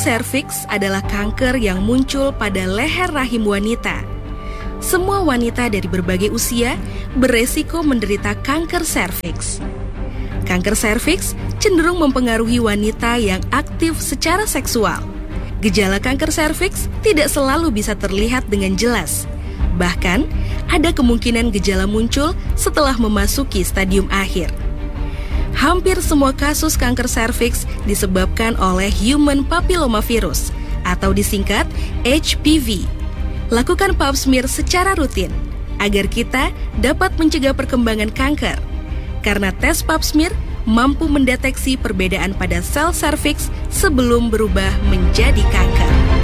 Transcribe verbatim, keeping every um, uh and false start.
serviks adalah kanker yang muncul pada leher rahim wanita. Semua wanita dari berbagai usia beresiko menderita kanker serviks. Kanker serviks cenderung mempengaruhi wanita yang aktif secara seksual. Gejala kanker serviks tidak selalu bisa terlihat dengan jelas. Bahkan, ada kemungkinan gejala muncul setelah memasuki stadium akhir. Hampir semua kasus kanker serviks disebabkan oleh human papillomavirus atau disingkat H P V. Lakukan pap smear secara rutin agar kita dapat mencegah perkembangan kanker. Karena tes pap smear mampu mendeteksi perbedaan pada sel serviks sebelum berubah menjadi kanker.